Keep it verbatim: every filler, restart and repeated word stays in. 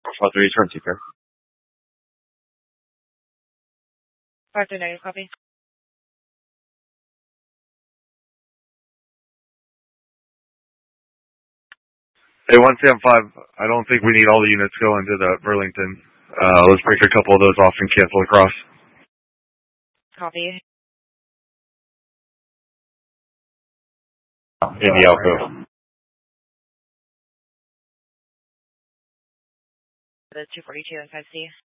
five three, turn seeker. five three negative, copy. Hey, one seven five, I don't think we need all the units going to the Burlington. Uh, let's break a couple of those off and cancel across. Copy. In the Elko. The two forty-two and five C.